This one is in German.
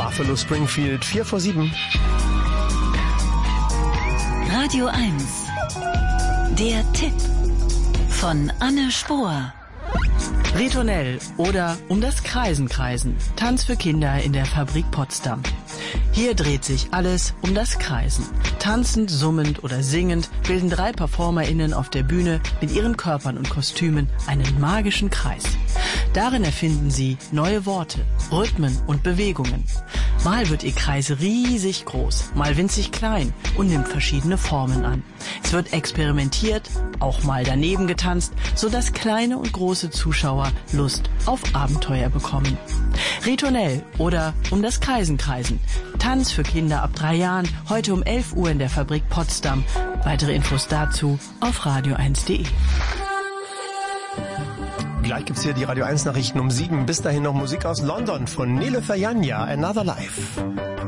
Buffalo Springfield, 6:45. Radio 1. Der Tipp von Anne Spohr. Ritornell oder Um das Kreisen kreisen. Tanz für Kinder in der Fabrik Potsdam. Hier dreht sich alles um das Kreisen. Tanzend, summend oder singend bilden 3 PerformerInnen auf der Bühne mit ihren Körpern und Kostümen einen magischen Kreis. Darin erfinden sie neue Worte, Rhythmen und Bewegungen. Mal wird ihr Kreis riesig groß, mal winzig klein und nimmt verschiedene Formen an. Es wird experimentiert, auch mal daneben getanzt, sodass kleine und große Zuschauer Lust auf Abenteuer bekommen. Ritornell oder Um das Kreisen kreisen. Tanz für Kinder ab 3 Jahren, heute um 11 Uhr in der Fabrik Potsdam. Weitere Infos dazu auf radio1.de. Gleich gibt's hier die Radio 1 Nachrichten um 7. Bis dahin noch Musik aus London von Nele Fayanya, Another Life.